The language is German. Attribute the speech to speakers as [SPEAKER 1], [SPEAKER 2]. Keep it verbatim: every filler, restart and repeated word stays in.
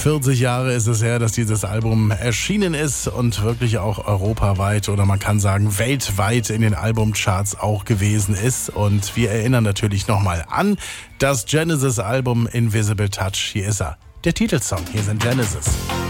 [SPEAKER 1] vierzig Jahre ist es her, dass dieses Album erschienen ist und wirklich auch europaweit oder man kann sagen weltweit in den Albumcharts auch gewesen ist. Und wir erinnern natürlich nochmal an das Genesis-Album Invisible Touch. Hier ist er, der Titelsong. Hier sind Genesis.